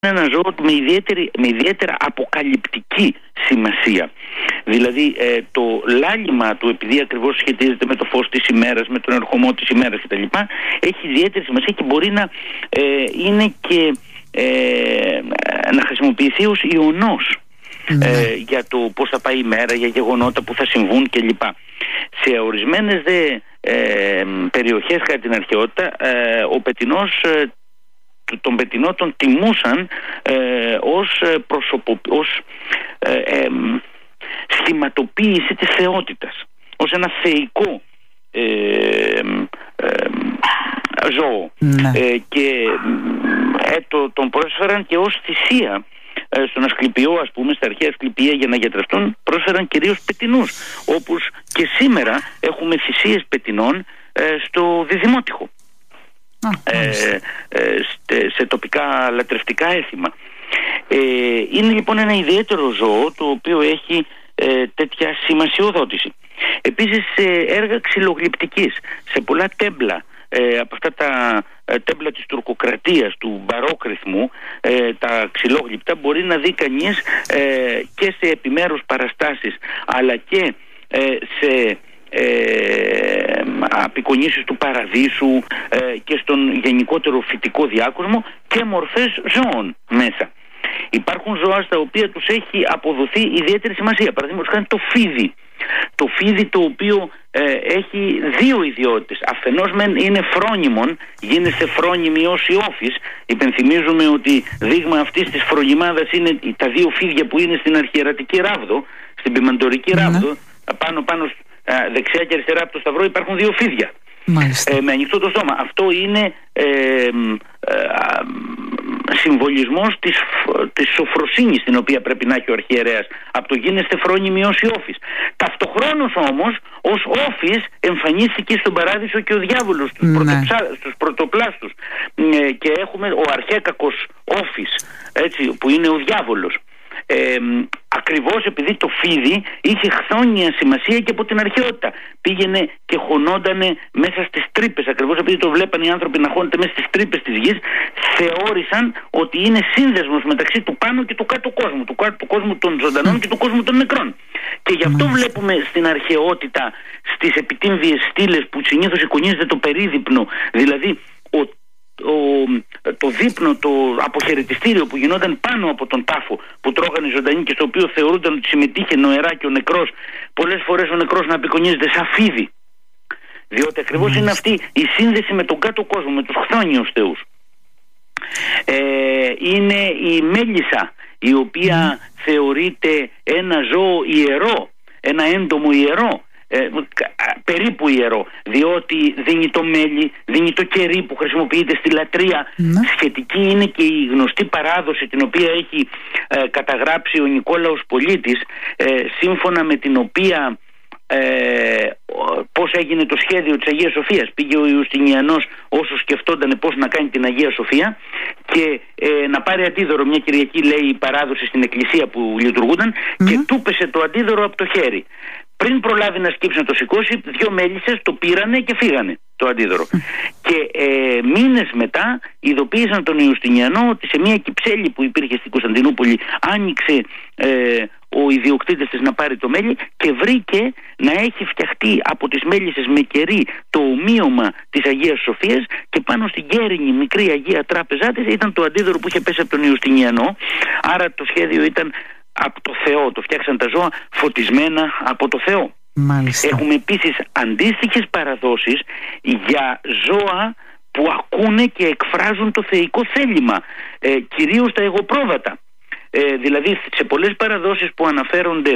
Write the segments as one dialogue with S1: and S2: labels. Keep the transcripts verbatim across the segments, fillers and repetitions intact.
S1: ένα ζώο με, ιδιαίτερη, με ιδιαίτερα αποκαλυπτική σημασία. Δηλαδή ε, το λάλημα του, επειδή ακριβώς σχετίζεται με το φως της ημέρας, με τον ερχομό της ημέρας κτλ., έχει ιδιαίτερη σημασία και μπορεί να ε, είναι και ε, να χρησιμοποιηθεί ως ιονός mm. ε, για το πώς θα πάει η μέρα, για γεγονότα που θα συμβούν κλπ. Σε ορισμένες δε ε, περιοχές κατά την αρχαιότητα ε, ο πετεινός ε, τον πετεινό τον τιμούσαν ε, ως, προσωπο, ως ε, ε, σχηματοποίηση της θεότητας, ως ένα θεϊκό ε, ε, ζώο
S2: ναι.
S1: ε, και ε, το, τον πρόσφεραν και ως θυσία ε, στον Ασκληπιό, ας πούμε, στα αρχαία Ασκληπία, για να γιατρευτούν πρόσφεραν κυρίως πετεινούς, όπως και σήμερα έχουμε θυσίες πετεινών ε, στο Διδημότυχο.
S2: Ah,
S1: ε, ε, σε τοπικά λατρευτικά έθιμα. Ε, είναι λοιπόν ένα ιδιαίτερο ζώο το οποίο έχει ε, τέτοια σημασιοδότηση. Επίσης σε έργα ξυλογλυπτικής, σε πολλά τέμπλα, ε, από αυτά τα ε, τέμπλα της τουρκοκρατίας, του μπαρόκ ρυθμού, ε, τα ξυλόγλυπτα, μπορεί να δει κανείς ε, και σε επιμέρους παραστάσεις αλλά και ε, σε Ε, απεικονίσεις του παραδείσου ε, και στον γενικότερο φυτικό διάκοσμο και μορφές ζώων μέσα. Υπάρχουν ζώα στα οποία τους έχει αποδοθεί ιδιαίτερη σημασία. Παραδείγματος χάρη το φίδι. Το φίδι το οποίο ε, έχει δύο ιδιότητες. Αφενός μεν είναι φρόνιμον, γίνεται φρόνιμη ως η όφης. Υπενθυμίζουμε ότι δείγμα αυτής της φρονιμάδας είναι τα δύο φίδια που είναι στην αρχιερατική ράβδο, στην ποιμαντορική ράβδο, mm-hmm. πάνω πάνω δεξιά και αριστερά από το σταυρό υπάρχουν δύο φίδια ε, με ανοιχτό το στόμα. Αυτό είναι ε, ε, ε, συμβολισμός της, της σοφροσύνης την οποία πρέπει να έχει ο αρχιερέας, από το γίνεστε φρόνιμοι ως η όφης. Ταυτοχρόνως όμως ως όφης εμφανίστηκε στον παράδεισο και ο διάβολος στους, ναι. πρωτοψά, στους πρωτοπλάστους ε, και έχουμε ο αρχέκακος όφης, έτσι, που είναι ο διάβολος. Ε, ακριβώς επειδή το φίδι είχε χθόνια σημασία και από την αρχαιότητα. Πήγαινε και χωνόντανε μέσα στις τρύπες. Ακριβώς επειδή το βλέπαν οι άνθρωποι να χώνεται μέσα στις τρύπες της γης, θεώρησαν ότι είναι σύνδεσμος μεταξύ του πάνω και του κάτω κόσμου, του κάτω κόσμου των ζωντανών και του κόσμου των νεκρών. Και γι' αυτό βλέπουμε στην αρχαιότητα, στις επιτύμβιες στήλες που συνήθως εικονίζεται το περίδειπνο, δηλαδή ο Ο, το δείπνο, το αποχαιρετιστήριο που γινόταν πάνω από τον τάφο που τρώγανε οι ζωντανοί και στο οποίο θεωρούνταν ότι συμμετείχε νοερά και ο νεκρός, πολλές φορές ο νεκρός να απεικονίζεται σαν φίδι, διότι ακριβώς mm. είναι αυτή η σύνδεση με τον κάτω κόσμο, με τους χθόνιους θεούς. ε, είναι η μέλισσα, η οποία mm. θεωρείται ένα ζώο ιερό, ένα έντομο ιερό, Ε, περίπου ιερό, διότι δίνει το μέλι, δίνει το κερί που χρησιμοποιείται στη λατρεία. Ναι. Σχετική είναι και η γνωστή παράδοση την οποία έχει ε, καταγράψει ο Νικόλαος Πολίτης, ε, σύμφωνα με την οποία ε, πώς έγινε το σχέδιο της Αγίας Σοφίας. Πήγε ο Ιουστινιανός όσο σκεφτόταν πώς να κάνει την Αγία Σοφία και ε, να πάρει αντίδωρο. Μια Κυριακή, λέει η παράδοση, στην εκκλησία που λειτουργούνταν, mm. και του πέσε το αντίδωρο από το χέρι. Πριν προλάβει να σκύψει να το σηκώσει, δύο μέλισσες το πήρανε και φύγανε το αντίδωρο. Και ε, μήνες μετά ειδοποίησαν τον Ιουστινιανό ότι σε μια κυψέλη που υπήρχε στην Κωνσταντινούπολη άνοιξε ε, ο ιδιοκτήτης της να πάρει το μέλι και βρήκε να έχει φτιαχτεί από τις μέλισσες με κερί το ομοίωμα της Αγίας Σοφίας και πάνω στην γέρινη μικρή Αγία Τράπεζά της ήταν το αντίδωρο που είχε πέσει από τον Ιουστινιανό. Άρα το σχέδιο ήταν από το Θεό, το φτιάξαν τα ζώα φωτισμένα από το Θεό. Μάλιστα. Έχουμε επίσης αντίστοιχες παραδόσεις για ζώα που ακούνε και εκφράζουν το θεϊκό θέλημα, ε, κυρίως τα εγωπρόβατα. Ε, δηλαδή σε πολλές παραδόσεις που αναφέρονται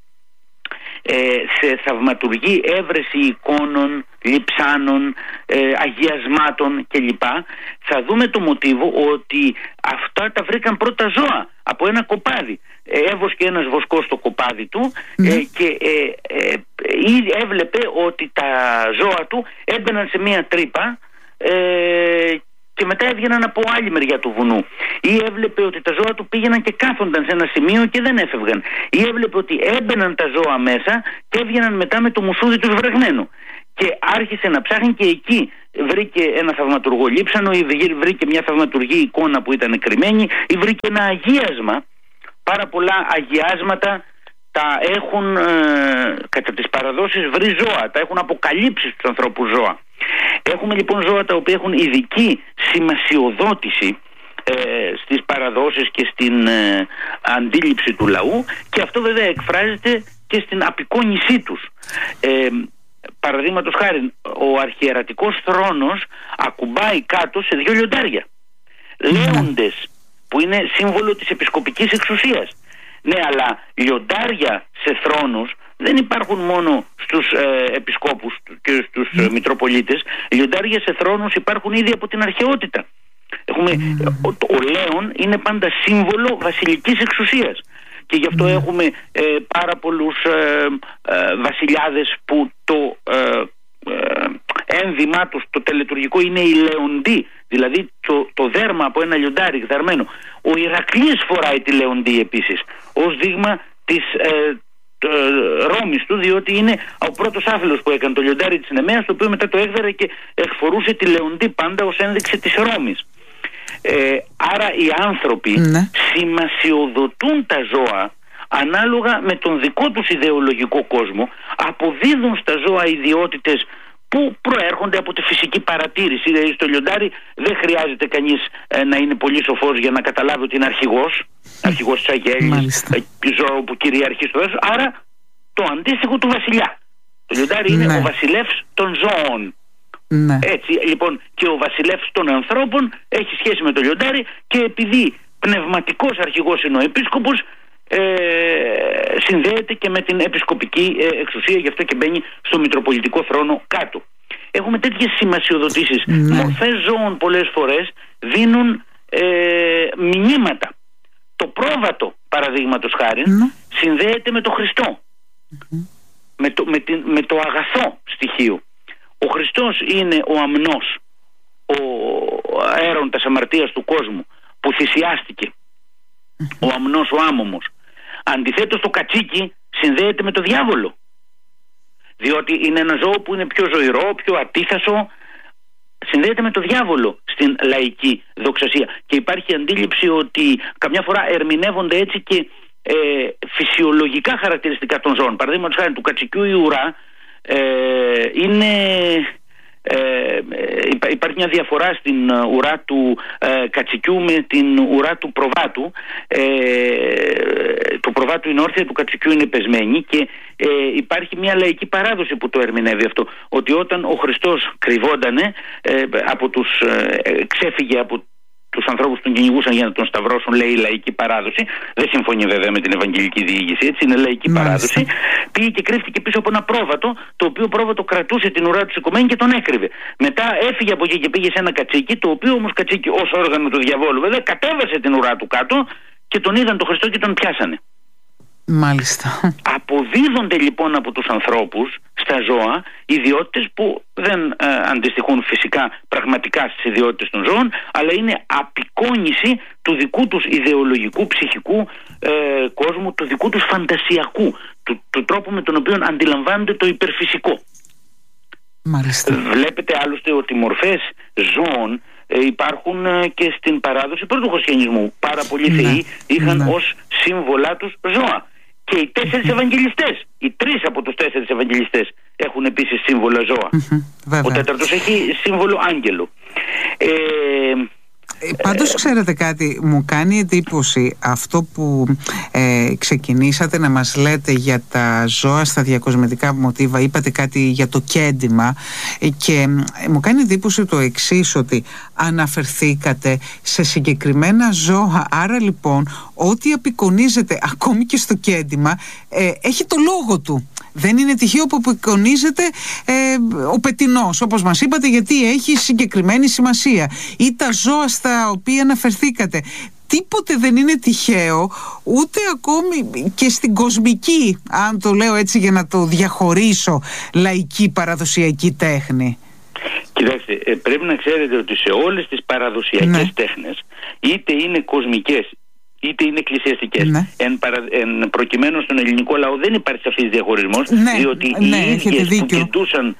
S1: ε, σε θαυματουργή έβρεση εικόνων, λειψάνων, ε, αγιασμάτων κλπ, θα δούμε το μοτίβο ότι αυτά τα βρήκαν πρώτα ζώα από ένα κοπάδι. Έβοσκε ένας βοσκός στο κοπάδι του mm. ε, και ε, ε, ε, έβλεπε ότι τα ζώα του έμπαιναν σε μία τρύπα ε, και μετά έβγαιναν από άλλη μεριά του βουνού, ή έβλεπε ότι τα ζώα του πήγαιναν και κάθονταν σε ένα σημείο και δεν έφευγαν, ή έβλεπε ότι έμπαιναν τα ζώα μέσα και έβγαιναν μετά με το μουσούδι τους βρεγμένο και άρχισε να ψάχνει και εκεί βρήκε ένα θαυματουργό λείψανο ή βρήκε μια θαυματουργή εικόνα που ήταν κρυμμένη ή βρήκε ένα αγίασμα. Πάρα πολλά αγιάσματα τα έχουν ε, κατά τις παραδόσεις βρει ζώα, τα έχουν αποκαλύψει στους ανθρώπους ζώα. Έχουμε λοιπόν ζώα τα οποία έχουν ειδική σημασιοδότηση ε, στις παραδόσεις και στην ε, αντίληψη του λαού, και αυτό βέβαια εκφράζεται και στην απεικόνισή τους. Ε, παραδείγματος χάρη, ο αρχιερατικός θρόνος ακουμπάει κάτω σε δύο λιοντάρια, λέοντες, που είναι σύμβολο της επισκοπικής εξουσίας. Ναι, αλλά λιοντάρια σε θρόνους δεν υπάρχουν μόνο στους ε, επισκόπους και στους ε, μητροπολίτες. Λιοντάρια σε θρόνους υπάρχουν ήδη από την αρχαιότητα. Έχουμε, ο, ο λέον είναι πάντα σύμβολο βασιλικής εξουσίας, και γι' αυτό έχουμε ε, πάρα πολλούς ε, ε, βασιλιάδες που το ε, ε, ένδυμά τους, το τελετουργικό, είναι η λεοντή, δηλαδή το, το δέρμα από ένα λιοντάρι γδαρμένο. Ο Ηρακλής φοράει τη λεοντή επίσης ως δείγμα της ε, ε, ρόμης του, διότι είναι ο πρώτος άθλος που έκανε το λιοντάρι της Νεμαίας, το οποίο μετά το έκδαρε και εκφορούσε τη λεοντή πάντα ως ένδειξη της ρόμης. Ε, άρα οι άνθρωποι ναι. σημασιοδοτούν τα ζώα ανάλογα με τον δικό τους ιδεολογικό κόσμο, αποδίδουν στα ζώα ιδιότητες που προέρχονται από τη φυσική παρατήρηση. Δηλαδή στο λιοντάρι δεν χρειάζεται κανείς ε, να είναι πολύ σοφός για να καταλάβει ότι είναι αρχηγός, αρχηγός της αγέλης, ε, ζώο που κυριαρχεί στο δάσος, άρα το αντίστοιχο του βασιλιά. Το λιοντάρι ναι. είναι ο βασιλεύς των ζώων. Ναι. Έτσι λοιπόν και ο βασιλεύς των ανθρώπων έχει σχέση με το λιοντάρι, και επειδή πνευματικός αρχηγός είναι ο επίσκοπος, ε, συνδέεται και με την επισκοπική ε, εξουσία, γι' αυτό και μπαίνει στο μητροπολιτικό θρόνο κάτω. Έχουμε τέτοιες σημασιοδοτήσεις. Ναι. Μορφές ζώων πολλές φορές δίνουν ε, μηνύματα. Το πρόβατο, παραδείγματος χάρη, ναι. συνδέεται με το Χριστό, mm-hmm. με, το, με, την, με το αγαθό στοιχείο. Ο Χριστός είναι ο αμνός, ο αέροντας αμαρτίας του κόσμου, που θυσιάστηκε, ο αμνός, ο άμωμος. Αντιθέτως το κατσίκι συνδέεται με το διάβολο, διότι είναι ένα ζώο που είναι πιο ζωηρό, πιο ατίθασο, συνδέεται με το διάβολο στην λαϊκή δοξασία, και υπάρχει αντίληψη ότι καμιά φορά ερμηνεύονται έτσι και ε, φυσιολογικά χαρακτηριστικά των ζώων. Παραδείγματος χάρη του κατσικιού η ουρά ε, είναι... Ε, υπάρχει μια διαφορά στην ουρά του ε, κατσικιού με την ουρά του προβάτου. ε, του προβάτου είναι όρθια, του κατσικιού είναι πεσμένη, και ε, υπάρχει μια λαϊκή παράδοση που το ερμηνεύει αυτό, ότι όταν ο Χριστός κρυβότανε ε, από τους, ε, ξέφυγε από τους ανθρώπους που τον κυνηγούσαν για να τον σταυρώσουν, λέει η λαϊκή παράδοση. Δεν συμφωνεί βέβαια με την Ευαγγελική διήγηση, έτσι, είναι λαϊκή Μάλιστα. παράδοση. Πήγε και κρύφτηκε πίσω από ένα πρόβατο, το οποίο πρόβατο κρατούσε την ουρά του σηκωμένη και τον έκρυβε. Μετά έφυγε από εκεί και πήγε σε ένα κατσίκι, το οποίο όμως κατσίκι, ως όργανο του διαβόλου βέβαια, κατέβασε την ουρά του κάτω και τον είδαν τον Χριστό και τον πιάσανε.
S2: Μάλιστα.
S1: Αποδίδονται λοιπόν από τους ανθρώπους στα ζώα ιδιότητες που δεν ε, αντιστοιχούν φυσικά πραγματικά στις ιδιότητες των ζώων, αλλά είναι απεικόνιση του δικού τους ιδεολογικού, ψυχικού ε, κόσμου, του δικού τους φαντασιακού, του, του τρόπου με τον οποίο αντιλαμβάνονται το υπερφυσικό.
S2: Μάλιστα.
S1: Βλέπετε άλλωστε ότι μορφές ζώων ε, υπάρχουν ε, και στην παράδοση πρώτου χριστιανισμού. Πάρα πολλοί ναι. θεοί είχαν ναι. ως σύμβολά τους ζώα. Και οι τέσσερις Ευαγγελιστές, οι τρεις από τους τέσσερις Ευαγγελιστές έχουν επίσης σύμβολα ζώα. Mm-hmm, ο τέταρτος έχει σύμβολο άγγελο. Ε,
S2: Πάντως ξέρετε κάτι, μου κάνει εντύπωση αυτό που ε, ξεκινήσατε να μας λέτε για τα ζώα στα διακοσμητικά μοτίβα. Είπατε κάτι για το κέντημα και ε, μου κάνει εντύπωση το εξής, ότι αναφερθήκατε σε συγκεκριμένα ζώα. Άρα λοιπόν ό,τι απεικονίζεται ακόμη και στο κέντημα ε, έχει το λόγο του. Δεν είναι τυχαίο που απεικονίζεται ε, ο πετεινός, όπως μας είπατε, γιατί έχει συγκεκριμένη σημασία. Ή τα ζώα στα οποία αναφερθήκατε. Τίποτε δεν είναι τυχαίο, ούτε ακόμη και στην κοσμική, αν το λέω έτσι για να το διαχωρίσω, λαϊκή παραδοσιακή τέχνη.
S1: Κοιτάξτε, πρέπει να ξέρετε ότι σε όλες τις παραδοσιακές ναι. τέχνες, είτε είναι κοσμικές είτε είναι εκκλησιαστικές, ναι. εν, παρα, εν προκειμένου στον ελληνικό λαό δεν υπάρχει σαφής διαχωρισμός, ναι, διότι ναι, οι ίδιες που κοιτούσαν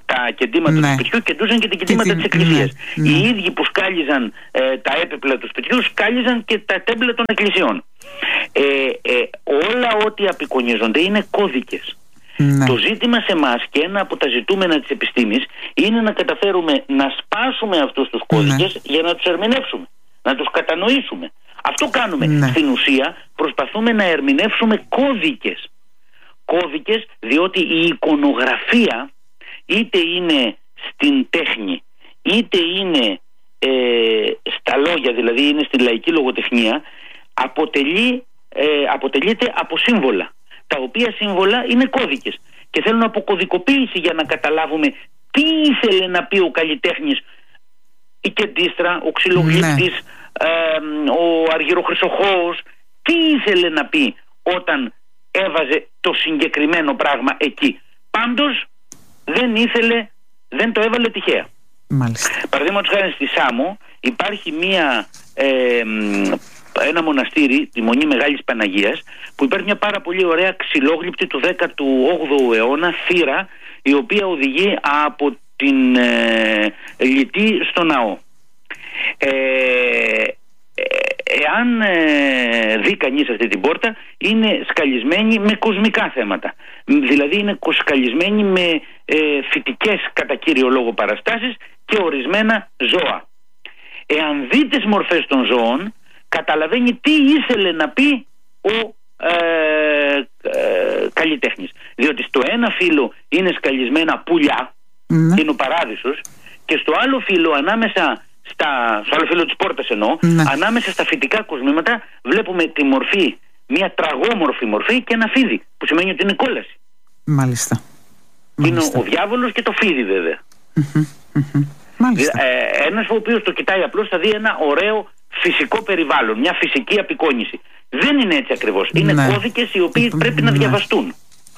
S1: τα κεντήματα ναι. του σπιτιού κεντούσαν και τα κεντήματα και της εκκλησίας. Ναι. Οι ίδιοι που σκάλιζαν ε, τα έπιπλα του σπιτιού σκάλιζαν και τα τέμπλα των εκκλησιών. Ε, ε, όλα ό,τι απεικονίζονται είναι κώδικες. Ναι. Το ζήτημα σε εμάς και ένα από τα ζητούμενα της επιστήμης είναι να καταφέρουμε να σπάσουμε αυτούς τους κώδικες ναι. για να τους ερμηνεύσουμε, να τους κατανοήσουμε. Αυτό κάνουμε. Ναι. Στην ουσία προσπαθούμε να ερμηνεύσουμε κώδικες. Κώδικες διότι η εικονογραφία είτε είναι στην τέχνη είτε είναι ε, στα λόγια, δηλαδή είναι στη λαϊκή λογοτεχνία, αποτελεί, ε, αποτελείται από σύμβολα, τα οποία σύμβολα είναι κώδικες και θέλουν αποκωδικοποίηση για να καταλάβουμε τι ήθελε να πει ο καλλιτέχνης, η κεντίστρα, ο ξυλογλύπτης, ναι. ε, ο αργυροχρυσοχώος, τι ήθελε να πει όταν έβαζε το συγκεκριμένο πράγμα εκεί. Πάντως δεν ήθελε, δεν το έβαλε τυχαία. Μάλιστα. Παραδείγματος χάρη στη Σάμο υπάρχει μία, ε, ένα μοναστήρι, τη Μονή Μεγάλης Παναγίας, που υπάρχει μια πάρα πολύ ωραία ξυλόγλυπτη του δέκατου όγδοου αιώνα, θύρα, η οποία οδηγεί από την ε, Λυτή στο ναό. Ε, εάν ε, δει κανείς αυτή την πόρτα, είναι σκαλισμένη με κοσμικά θέματα. Δηλαδή είναι σκαλισμένη με ε, φυτικές κατά κύριο λόγο παραστάσεις και ορισμένα ζώα. Εάν δει τις μορφές των ζώων, καταλαβαίνει τι ήθελε να πει ο ε, ε, καλλιτέχνης. Διότι στο ένα φύλλο είναι σκαλισμένα πουλιά, mm. είναι ο παράδεισος, και στο άλλο φύλλο, ανάμεσα στα, στο άλλο φύλλο της πόρτας εννοώ, mm. ανάμεσα στα φυτικά κοσμήματα βλέπουμε τη μορφή, μια τραγόμορφη μορφή και ένα φίδι, που σημαίνει ότι είναι κόλαση. Μάλιστα. Είναι Μάλιστα. ο διάβολος και το φίδι βέβαια. Mm-hmm. Mm-hmm. Μάλιστα. Ε, ένας ο οποίος το κοιτάει απλώς θα δει ένα ωραίο φυσικό περιβάλλον, μια φυσική απεικόνηση. Δεν είναι έτσι ακριβώς. Είναι ναι. κώδικες οι οποίοι πρέπει ναι. να διαβαστούν.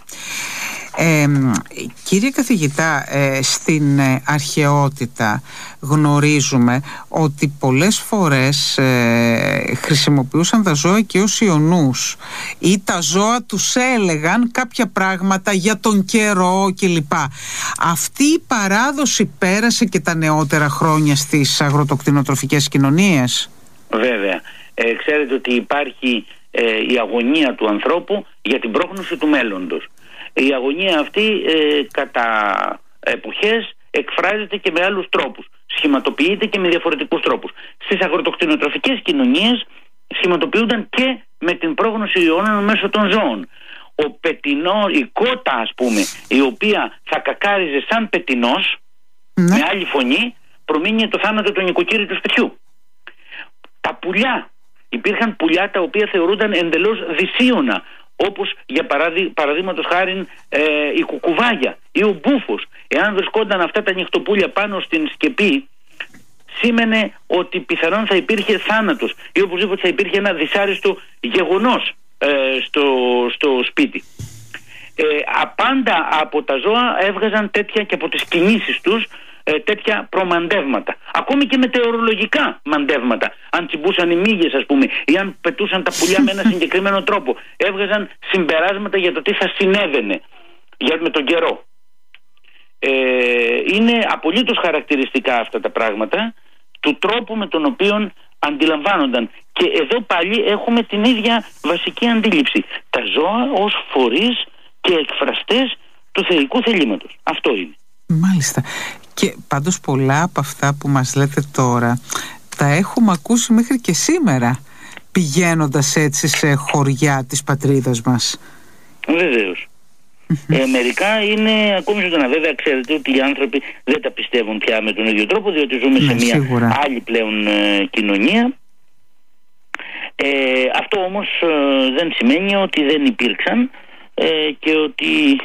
S1: Ε, κύριε καθηγητά, ε, στην ε, αρχαιότητα γνωρίζουμε ότι πολλές φορές ε, χρησιμοποιούσαν τα ζώα και ως ιονούς, ή τα ζώα τους έλεγαν κάποια πράγματα για τον καιρό κλπ. Αυτή η παράδοση πέρασε και τα νεότερα χρόνια στις αγροτοκτηνοτροφικές κοινωνίες? Βέβαια. Ε, ξέρετε ότι υπάρχει ε, η αγωνία του ανθρώπου για την πρόγνωση του μέλλοντος. Η αγωνία αυτή ε, κατά εποχές εκφράζεται και με άλλους τρόπους. Σχηματοποιείται και με διαφορετικούς τρόπους. Στις αγροτοκτηνοτροφικές κοινωνίες σχηματοποιούνταν και με την πρόγνωση ιώνων μέσω των ζώων. Ο πετεινό, η κότα ας πούμε, η οποία θα κακάριζε σαν πετεινός, ναι. με άλλη φωνή, προμείνει το θάνατο του νοικοκύριου του σπιτιού. Τα πουλιά. Υπήρχαν πουλιά τα οποία θεωρούνταν εντελώς δυσίωνα, όπως για παράδει, παραδείγματος χάριν ε, η κουκουβάγια ή ο μπούφος. Εάν βρισκόνταν αυτά τα νυχτοπούλια πάνω στην σκεπή, σήμαινε ότι πιθανόν θα υπήρχε θάνατος ή οπωσδήποτε θα υπήρχε ένα δυσάρεστο γεγονός ε, στο, στο σπίτι. Ε, απάντα από τα ζώα έβγαζαν τέτοια, και από τις κινήσεις τους, ε, τέτοια προμαντεύματα. Ακόμη και μετεωρολογικά μαντεύματα. Αν τσιμπούσαν οι μύγες ας πούμε, ή αν πετούσαν τα πουλιά με ένα συγκεκριμένο τρόπο, έβγαζαν συμπεράσματα για το τι θα συνέβαινε για, με τον καιρό. Ε, είναι απολύτως χαρακτηριστικά αυτά τα πράγματα του τρόπου με τον οποίο αντιλαμβάνονταν. Και εδώ πάλι έχουμε την ίδια βασική αντίληψη. Τα ζώα ως φορείς και εκφραστές του θεϊκού θελήματος. Αυτό είναι. Μάλιστα. Και πάντως πολλά από αυτά που μας λέτε τώρα τα έχουμε ακούσει μέχρι και σήμερα, πηγαίνοντας έτσι σε χωριά της πατρίδας μας. Βεβαίως. ε, μερικά είναι ακόμη ζωντανά. Βέβαια ξέρετε ότι οι άνθρωποι δεν τα πιστεύουν πια με τον ίδιο τρόπο, διότι ζούμε ναι, σε μια σίγουρα. άλλη πλέον ε, κοινωνία. Ε, αυτό όμως ε, δεν σημαίνει ότι δεν υπήρξαν ε, και ότι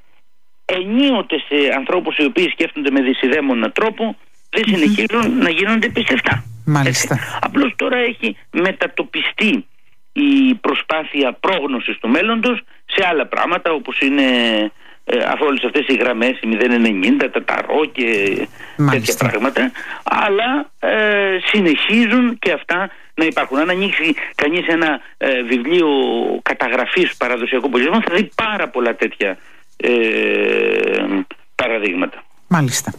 S1: ενίοτε σε ανθρώπους οι οποίοι σκέφτονται με δυσιδαίμονα τρόπο δεν συνεχίζουν mm-hmm. να γίνονται πιστευτά. Μάλιστα. Έτσι. Απλώς τώρα έχει μετατοπιστεί η προσπάθεια πρόγνωσης του μέλλοντος σε άλλα πράγματα, όπως είναι ε, όλες αυτές οι γραμμές, οι μηδέν ενενήντα, τα ταρό και Μάλιστα. τέτοια πράγματα, αλλά ε, συνεχίζουν και αυτά να υπάρχουν. Αν ανοίξει κανείς ένα ε, βιβλίο καταγραφής παραδοσιακών πολιτισμών θα δει πάρα πολλά τέτοια ε, παραδείγματα.
S2: Μάλιστα.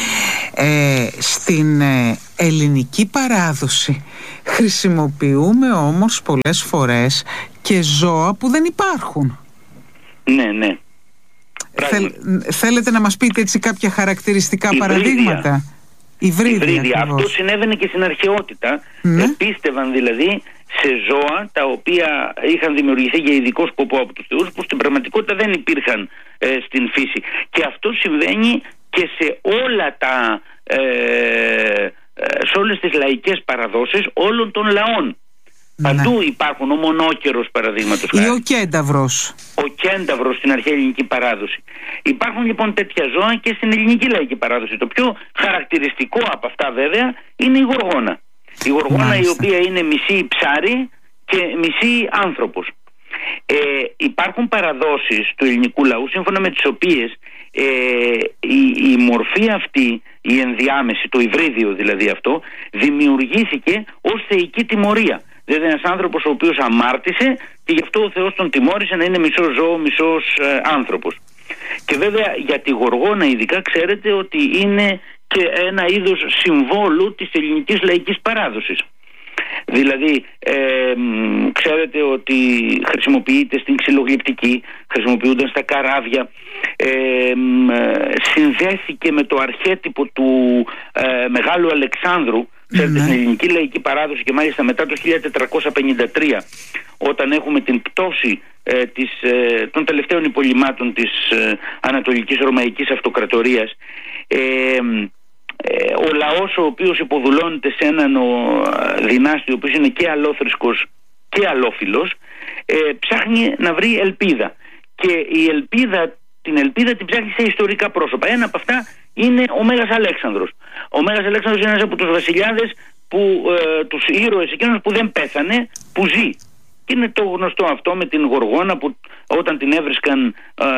S2: Ε, στην ε, ελληνική παράδοση χρησιμοποιούμε όμως πολλές φορές και ζώα που δεν υπάρχουν.
S1: Ναι, ναι.
S2: Θέλ, θέλετε να μας πείτε έτσι κάποια χαρακτηριστικά υβρίδια παραδείγματα?
S1: Υβρίδια. Υβρίδια. Αυτό συνέβαινε και στην αρχαιότητα. Ναι. Πίστευαν δηλαδή σε ζώα τα οποία είχαν δημιουργηθεί για ειδικό σκοπό από τους θεούς, που στην πραγματικότητα δεν υπήρχαν ε, στην φύση. Και αυτό συμβαίνει και σε όλα τα ε, ε, σε όλες τις λαϊκές παραδόσεις όλων των λαών. Ναι. Παντού υπάρχουν ο μονόκερος, παραδείγματος χάρη, ή
S2: ο κένταυρος.
S1: Ο κένταυρος στην αρχαία ελληνική παράδοση. Υπάρχουν λοιπόν τέτοια ζώα και στην ελληνική λαϊκή παράδοση. Το πιο χαρακτηριστικό από αυτά βέβαια είναι η γοργόνα. Η γοργόνα, μάλιστα, η οποία είναι μισή ψάρι και μισή άνθρωπος. Ε, υπάρχουν παραδόσεις του ελληνικού λαού σύμφωνα με τις οποίες ε, η, η μορφή αυτή, η ενδιάμεση, το υβρίδιο δηλαδή αυτό, δημιουργήθηκε ως θεϊκή τιμωρία. Δηλαδή ένας άνθρωπος ο οποίος αμάρτησε και γι' αυτό ο Θεός τον τιμώρησε να είναι μισός ζώο, μισός ε, άνθρωπος. Και βέβαια για τη γοργόνα ειδικά ξέρετε ότι είναι και ένα είδος συμβόλου της ελληνικής λαϊκής παράδοσης. Δηλαδή ε, ξέρετε ότι χρησιμοποιείται στην ξυλογλυπτική, χρησιμοποιούνταν στα καράβια, ε, συνδέθηκε με το αρχέτυπο του ε, Μεγάλου Αλεξάνδρου. Ξέρετε, στην ελληνική λαϊκή παράδοση και μάλιστα μετά το χίλια τετρακόσια πενήντα τρία, όταν έχουμε την πτώση ε, της, ε, των τελευταίων υπολειμμάτων της ε, Ανατολικής Ρωμαϊκής Αυτοκρατορίας, ε, ε, ο λαός ο οποίος υποδουλώνεται σε έναν ο, δυνάστη ο οποίος είναι και αλόθρησκος και αλόφιλος, ε, ψάχνει να βρει ελπίδα, και η ελπίδα, την ελπίδα την ψάχνει σε ιστορικά πρόσωπα. Ένα από αυτά είναι ο Μέγας Αλέξανδρος. Ο Μέγας Αλέξανδρος είναι ένας από τους βασιλιάδες, που, ε, τους ήρωες εκείνους που δεν πέθανε, που ζει. Και είναι το γνωστό αυτό με την γοργόνα, που όταν την έβρισκαν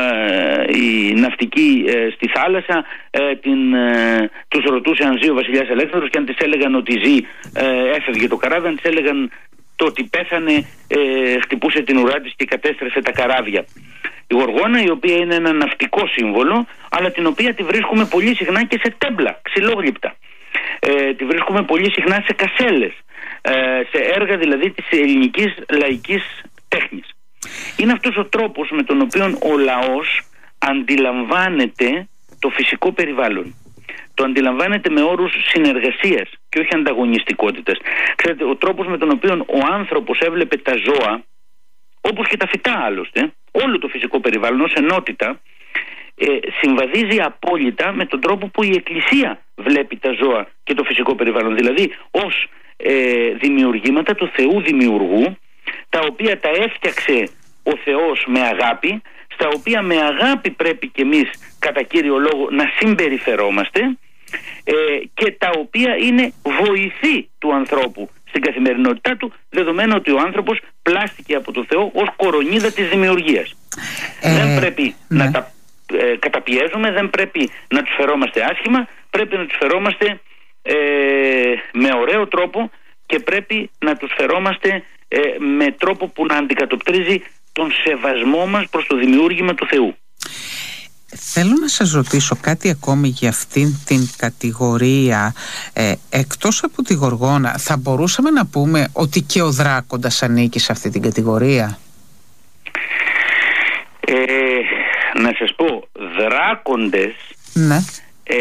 S1: ε, οι ναυτικοί ε, στη θάλασσα, ε, την, ε, τους ρωτούσε αν ζει ο βασιλιάς Αλέξανδρος, και αν τις έλεγαν ότι ζει, ε, έφευγε το καράβι. Αν τις έλεγαν το ότι πέθανε, ε, χτυπούσε την ουρά της και κατέστρεφε τα καράβια. Η γοργόνα, η οποία είναι ένα ναυτικό σύμβολο, αλλά την οποία τη βρίσκουμε πολύ συχνά και σε τέμπλα, ξυλόγλυπτα. Ε, τη βρίσκουμε πολύ συχνά σε κασέλες, ε, σε έργα δηλαδή της ελληνικής λαϊκής τέχνης. Είναι αυτός ο τρόπος με τον οποίο ο λαός αντιλαμβάνεται το φυσικό περιβάλλον. Το αντιλαμβάνεται με όρους συνεργασίας και όχι ανταγωνιστικότητας. Ξέρετε, ο τρόπος με τον οποίο ο άνθρωπος έβλεπε τα ζώα, όπως και τα φυτά άλλωστε, όλο το φυσικό περιβάλλον ως ενότητα, ε, συμβαδίζει απόλυτα με τον τρόπο που η Εκκλησία βλέπει τα ζώα και το φυσικό περιβάλλον. Δηλαδή ως ε, δημιουργήματα του Θεού δημιουργού, τα οποία τα έφτιαξε ο Θεός με αγάπη, στα οποία με αγάπη πρέπει και εμείς κατά κύριο λόγο να συμπεριφερόμαστε, ε, και τα οποία είναι βοηθή του ανθρώπου στην καθημερινότητά του, δεδομένου ότι ο άνθρωπος πλάστηκε από το Θεό ως κορονίδα της δημιουργίας. Ε, δεν πρέπει ναι. να τα ε, καταπιέζουμε, δεν πρέπει να τους φερόμαστε άσχημα, πρέπει να τους φερόμαστε ε, με ωραίο τρόπο, και πρέπει να τους φερόμαστε ε, με τρόπο που να αντικατοπτρίζει τον σεβασμό μας προς το δημιούργημα του Θεού.
S2: Θέλω να σας ρωτήσω κάτι ακόμη για αυτήν την κατηγορία. Ε, εκτός από τη γοργόνα, θα μπορούσαμε να πούμε ότι και ο δράκοντας ανήκει σε αυτή την κατηγορία?
S1: Ε, να σας πω, δράκοντες
S2: ναι.
S1: ε,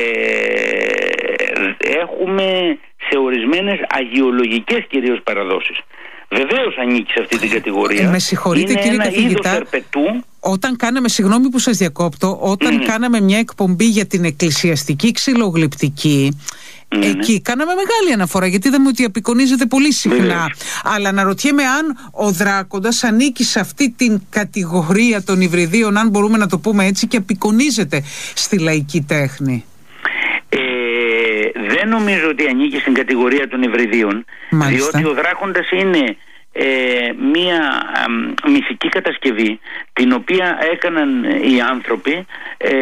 S1: έχουμε σε ορισμένες αγιολογικές κυρίως παραδόσεις. Βεβαίως ανήκει σε αυτή την κατηγορία.
S2: Ε, με συγχωρείτε,
S1: είναι
S2: κύριε
S1: ένα
S2: καθηγητά,
S1: είδος ερπετού. Όταν
S2: κάναμε, συγγνώμη που σας διακόπτω, όταν mm. κάναμε μια εκπομπή για την εκκλησιαστική ξυλογλυπτική, mm. εκεί κάναμε μεγάλη αναφορά, γιατί είδαμε ότι απεικονίζεται πολύ συχνά. Βεβαίως. Αλλά αναρωτιέμαι αν ο δράκοντας ανήκει σε αυτή την κατηγορία των υβριδίων, αν μπορούμε να το πούμε έτσι, και απεικονίζεται στη λαϊκή τέχνη.
S1: Δεν νομίζω ότι ανήκει στην κατηγορία των υβριδίων, διότι ο δράκοντας είναι ε, μία α, μυθική κατασκευή, την οποία έκαναν οι άνθρωποι ε,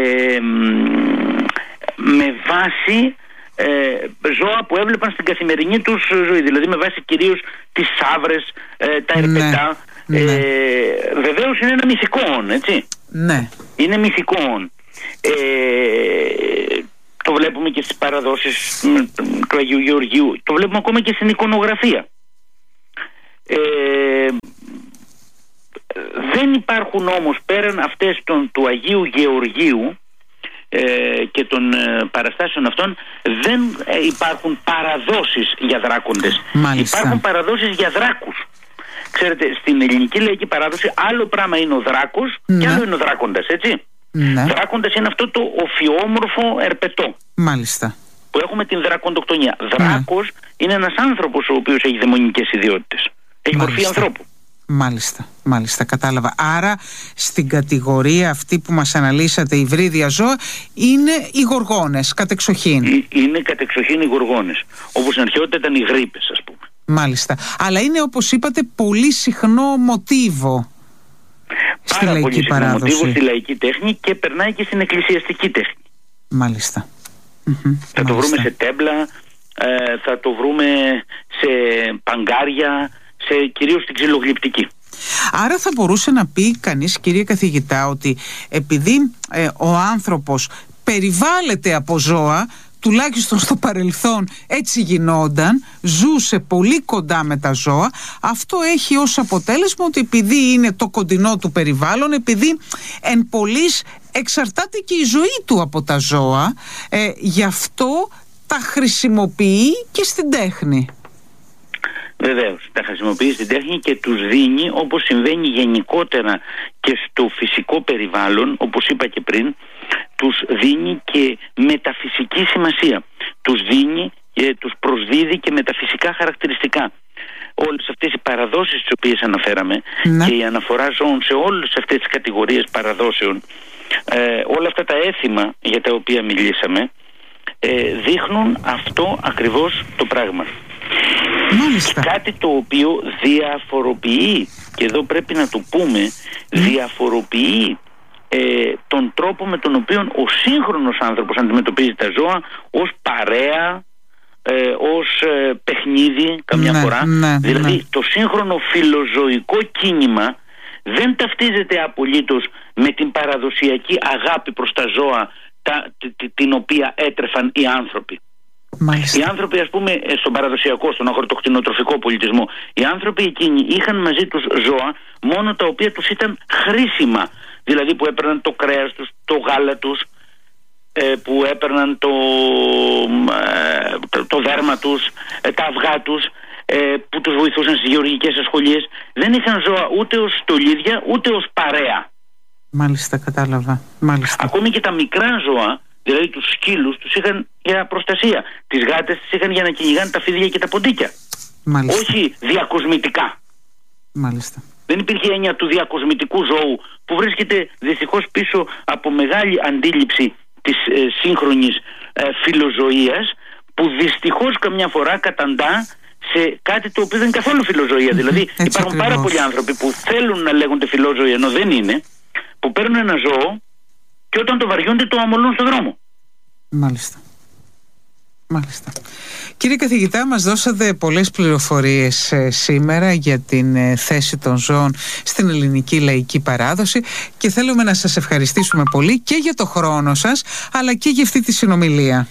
S1: με βάση ε, ζώα που έβλεπαν στην καθημερινή τους ζωή, δηλαδή με βάση κυρίως τις σαύρες, ε, τα ερπετά. Ναι, ε, ναι. Βεβαίως είναι ένα μυθικό, έτσι.
S2: Ναι.
S1: Είναι μυθικό. Ε, Το βλέπουμε και στις παραδόσεις του Αγίου Γεωργίου. Το βλέπουμε ακόμα και στην εικονογραφία. Ε, δεν υπάρχουν όμως πέραν αυτές των, του Αγίου Γεωργίου ε, και των ε, παραστάσεων αυτών, δεν ε, υπάρχουν παραδόσεις για δράκοντες.
S2: Μάλιστα.
S1: Υπάρχουν παραδόσεις για δράκους. Ξέρετε, στην ελληνική λαϊκή παράδοση άλλο πράγμα είναι ο δράκος, ναι, και άλλο είναι ο δράκοντας, έτσι. Ναι. Δράκοντας είναι αυτό το οφιόμορφο ερπετό.
S2: Μάλιστα.
S1: Που έχουμε την δρακοντοκτονία. Δράκος, ναι, είναι ένας άνθρωπος ο οποίος έχει δαιμονικές ιδιότητες. Έχει μορφή ανθρώπου.
S2: Μάλιστα, μάλιστα, κατάλαβα. Άρα στην κατηγορία αυτή που μας αναλύσατε, υβρίδια ζώα, είναι οι γοργόνες, κατεξοχήν.
S1: Ε, είναι κατεξοχήν οι γοργόνες. Όπως στην αρχαιότητα ήταν οι γρίπες, ας πούμε.
S2: Μάλιστα. Αλλά είναι, όπως είπατε, πολύ συχνό μοτίβο στη
S1: Πάρα
S2: λαϊκή
S1: πολύ συχνό
S2: παράδοση.
S1: μοτίβο στη λαϊκή τέχνη και περνάει και στην εκκλησιαστική τέχνη.
S2: Μάλιστα.
S1: Θα
S2: Μάλιστα.
S1: το βρούμε σε τέμπλα, ε, θα το βρούμε σε παγκάρια, σε, κυρίως στην ξυλογλυπτική.
S2: Άρα θα μπορούσε να πει κανείς, κύριε καθηγητά, ότι επειδή ε, ο άνθρωπος περιβάλλεται από ζώα, τουλάχιστον στο παρελθόν έτσι γινόταν, ζούσε πολύ κοντά με τα ζώα, αυτό έχει ως αποτέλεσμα ότι επειδή είναι το κοντινό του περιβάλλον, επειδή εν πολλοίς εξαρτάται και η ζωή του από τα ζώα, ε, γι' αυτό τα χρησιμοποιεί και στην τέχνη.
S1: Βεβαίως, τα χρησιμοποιεί στην τέχνη και τους δίνει, όπως συμβαίνει γενικότερα και στο φυσικό περιβάλλον, όπως είπα και πριν, τους δίνει και μεταφυσική σημασία. Τους δίνει και τους προσδίδει και μεταφυσικά χαρακτηριστικά. Όλες αυτές οι παραδόσεις τις οποίες αναφέραμε, ναι, και η αναφορά ζώων σε όλες αυτές τις κατηγορίες παραδόσεων, ε, όλα αυτά τα έθιμα για τα οποία μιλήσαμε, ε, δείχνουν αυτό ακριβώς το πράγμα.
S2: Μάλιστα.
S1: Κάτι το οποίο διαφοροποιεί, και εδώ πρέπει να το πούμε, διαφοροποιεί ε, τον τρόπο με τον οποίο ο σύγχρονος άνθρωπος αντιμετωπίζει τα ζώα ως παρέα, ε, ως ε, παιχνίδι καμιά, ναι, φορά. Ναι, δηλαδή, ναι, το σύγχρονο φιλοζωικό κίνημα δεν ταυτίζεται απολύτως με την παραδοσιακή αγάπη προς τα ζώα, τα, την οποία έτρεφαν οι άνθρωποι. Μάλιστα. Οι άνθρωποι, ας πούμε, στον παραδοσιακό, στον αγροτοκτηνοτροφικό πολιτισμό, οι άνθρωποι εκείνοι είχαν μαζί τους ζώα μόνο τα οποία τους ήταν χρήσιμα. Δηλαδή που έπαιρναν το κρέας τους, το γάλα τους, που έπαιρναν το, το, το δέρμα τους, τα αυγά τους, που τους βοηθούσαν στις γεωργικές ασχολίες. Δεν είχαν ζώα ούτε ως στολίδια ούτε ως παρέα.
S2: Μάλιστα, κατάλαβα. Μάλιστα.
S1: Ακόμη και τα μικρά ζώα, δηλαδή τους σκύλους, τους είχαν για προστασία. Τις γάτες τις είχαν για να κυνηγάνε τα φίδια και τα ποντίκια. Μάλιστα. Όχι διακοσμητικά.
S2: Μάλιστα.
S1: Δεν υπήρχε έννοια του διακοσμητικού ζώου, που βρίσκεται δυστυχώς πίσω από μεγάλη αντίληψη της ε, σύγχρονης ε, φιλοζωίας, που δυστυχώς καμιά φορά καταντά σε κάτι το οποίο δεν είναι καθόλου φιλοζωία. Δηλαδή έτσι υπάρχουν ακριβώς. Πάρα πολλοί άνθρωποι που θέλουν να λέγονται φιλόζωοι ενώ δεν είναι, που παίρνουν ένα ζώο και όταν το βαριούνται το αμολούν στον δρόμο.
S2: Μάλιστα. Μάλιστα. Κύριε καθηγητά, μας δώσατε πολλές πληροφορίες ε, σήμερα για την ε, θέση των ζώων στην ελληνική λαϊκή παράδοση και θέλουμε να σας ευχαριστήσουμε πολύ και για το χρόνο σας, αλλά και για αυτή τη συνομιλία.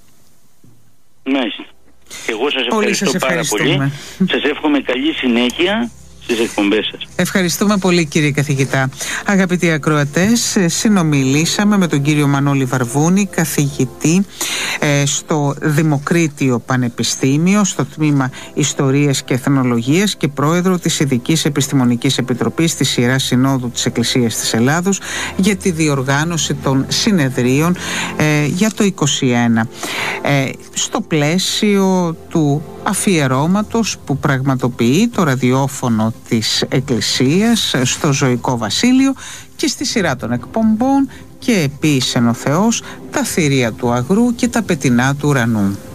S1: Μάλιστα. Εγώ σας ευχαριστώ σας πάρα πολύ. Σας εύχομαι καλή συνέχεια στις εκπομπές σας.
S2: Ευχαριστούμε πολύ, κύριε καθηγητά. Αγαπητοί ακροατές, συνομιλήσαμε με τον κύριο Μανώλη Βαρβούνη, καθηγητή ε, στο Δημοκρίτιο Πανεπιστήμιο, στο τμήμα Ιστορίας και Εθνολογίας και πρόεδρο της Ειδικής Επιστημονικής Επιτροπής της Ιεράς Συνόδου της Εκκλησίας της Ελλάδος για τη διοργάνωση των συνεδρίων ε, για το είκοσι ένα. Ε, στο πλαίσιο του αφιερώματος που πραγματοποιεί το ραδιόφωνο της Εκκλησίας στο Ζωικό Βασίλειο και στη σειρά των εκπομπών «Και επίησεν ο Θεός», «Τα θηρία του αγρού» και «Τα πετεινά του ουρανού».